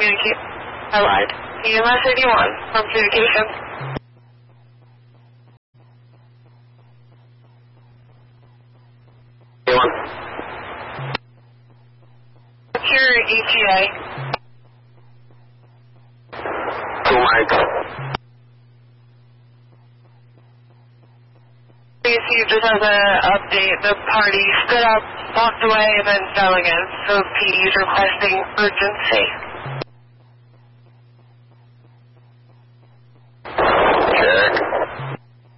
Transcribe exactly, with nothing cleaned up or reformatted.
communicate. I lied. E M S eighty-one from communication. eighty-one. What's your E T A? Two mics. You see, just as an update, the party stood up, walked away, and then fell again. So P D is requesting urgency.